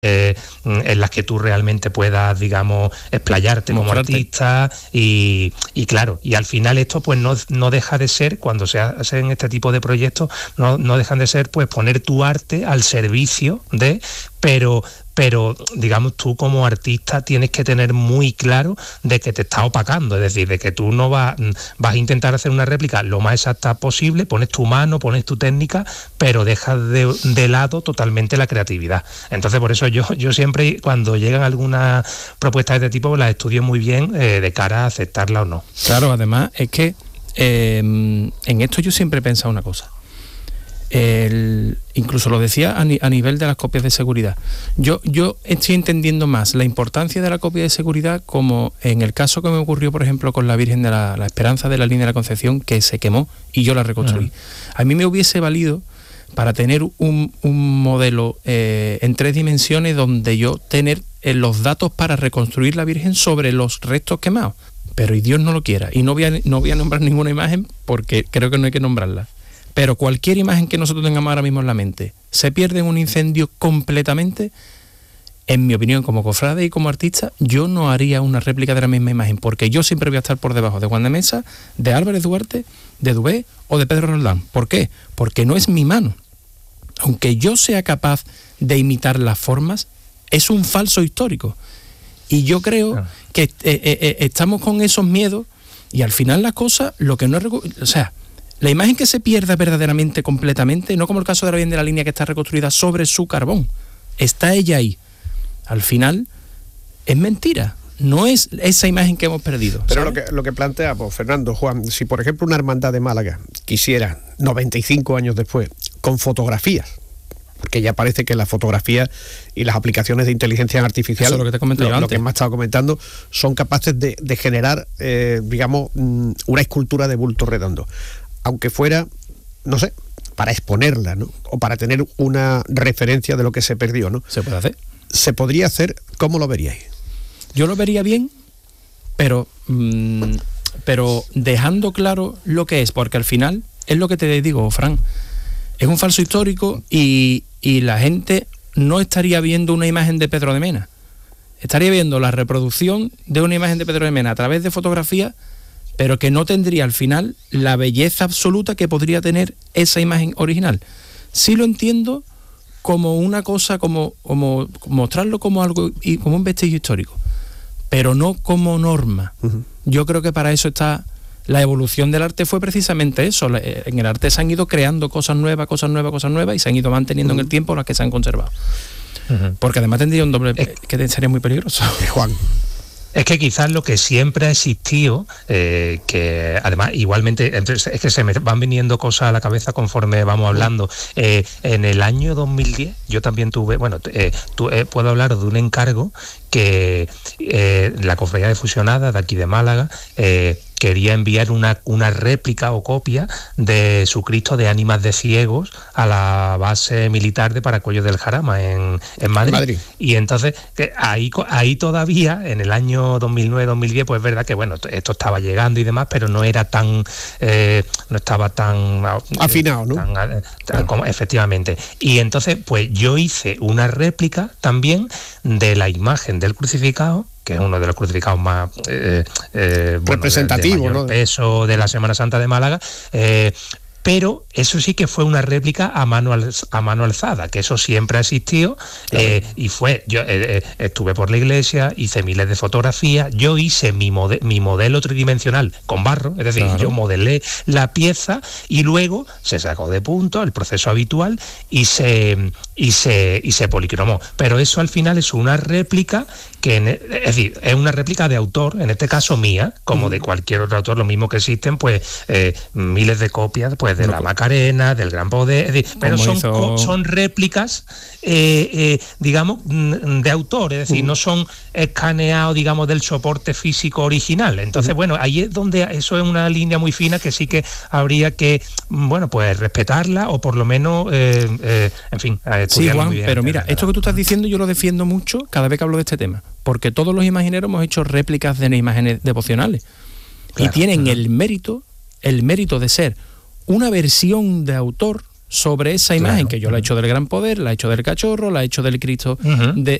en las que tú realmente puedas, digamos, explayarte como artista y claro, y al final esto pues no deja de ser, cuando se hacen este tipo de proyectos, no dejan de ser pues poner tu arte al servicio de, pero digamos tú como artista tienes que tener muy claro de que te está opacando, es decir, de que tú no vas a intentar hacer una réplica lo más exacta posible, pones tu mano, pones tu técnica, pero dejas de lado totalmente la creatividad. Entonces por eso yo siempre, cuando llegan algunas propuestas de este tipo, las estudio muy bien de cara a aceptarla o no. Claro, además es que en esto yo siempre he pensado una cosa. Incluso lo decía a nivel de las copias de seguridad. Yo estoy entendiendo más la importancia de la copia de seguridad, como en el caso que me ocurrió, por ejemplo, con la Virgen de la Esperanza de la Línea de la Concepción, que se quemó y yo la reconstruí. A mí me hubiese valido para tener un modelo en 3 dimensiones donde yo tener los datos para reconstruir la Virgen sobre los restos quemados. Pero y Dios no lo quiera. Y no voy a nombrar ninguna imagen porque creo que no hay que nombrarla. Pero cualquier imagen que nosotros tengamos ahora mismo en la mente se pierde en un incendio completamente. En mi opinión, como cofrade y como artista, yo no haría una réplica de la misma imagen, porque yo siempre voy a estar por debajo de Juan de Mesa, de Álvarez Duarte, de Dubé o de Pedro Roldán. ¿Por qué? Porque no es mi mano. Aunque yo sea capaz de imitar las formas, es un falso histórico. Y yo creo que estamos con esos miedos y al final las cosas, lo que no es... O sea, la imagen que se pierda verdaderamente, completamente, no como el caso de la Virgen de la Línea, que está reconstruida sobre su carbón. Está ella ahí. Al final, es mentira. No es esa imagen que hemos perdido. Pero lo que planteamos, Fernando, Juan, si por ejemplo una hermandad de Málaga quisiera, 95 años después, con fotografías, porque ya parece que las fotografías y las aplicaciones de inteligencia artificial, eso es lo que te comenté yo antes, lo que me has estado comentando, son capaces de generar, digamos, una escultura de bulto redondo. Aunque fuera, no sé, para exponerla, ¿no? O para tener una referencia de lo que se perdió, ¿no? ¿Se puede hacer? ¿Se podría hacer? ¿Cómo lo veríais? Yo lo vería bien, pero dejando claro lo que es, porque al final, es lo que te digo, Fran, es un falso histórico y la gente no estaría viendo una imagen de Pedro de Mena. Estaría viendo la reproducción de una imagen de Pedro de Mena a través de fotografía, pero que no tendría al final la belleza absoluta que podría tener esa imagen original. Sí lo entiendo como una cosa, como mostrarlo como algo, y como un vestigio histórico, pero no como norma. Yo creo que para eso está la evolución del arte, fue precisamente eso. En el arte se han ido creando cosas nuevas, y se han ido manteniendo en el tiempo las que se han conservado. Porque además tendría un doble que sería muy peligroso. Juan. Es que quizás lo que siempre ha existido, que además igualmente, es que se me van viniendo cosas a la cabeza conforme vamos hablando. En el año 2010 yo también tuve, puedo hablar de un encargo que la Cofradía de Fusionadas de aquí de Málaga quería enviar una réplica o copia de su Cristo de Ánimas de Ciegos a la base militar de Paracuellos del Jarama en Madrid. Y entonces ahí todavía, en el año 2009-2010, pues es verdad que bueno, esto estaba llegando y demás, pero no era tan no estaba tan afinado, ¿no? Como, efectivamente. Y entonces pues yo hice una réplica también de la imagen del crucificado, que es uno de los crucificados más representativos, de mayor peso de la Semana Santa de Málaga, pero eso sí que fue una réplica a mano alzada, que eso siempre ha existido. Y yo estuve por la iglesia, hice miles de fotografías, yo hice mi modelo tridimensional con barro, es decir, yo modelé la pieza y luego se sacó de punto, el proceso habitual, y se policromó. Pero eso al final es una réplica es decir, es una réplica de autor, en este caso mía, como de cualquier otro autor, lo mismo que existen pues miles de copias pues de la Macarena, del Gran Poder, es decir, pero son réplicas digamos de autor, es decir, no son escaneados, digamos, del soporte físico original. Entonces bueno, ahí es donde eso es una línea muy fina que sí que habría que pues respetarla, o por lo menos en fin, estudiarla. Sí, Juan, muy bien. pero mira, esto que tú estás diciendo yo lo defiendo mucho cada vez que hablo de este tema, porque todos los imagineros hemos hecho réplicas de imágenes devocionales, y tienen el mérito de ser una versión de autor sobre esa imagen que yo la he hecho del Gran Poder, la he hecho del Cachorro, la he hecho del Cristo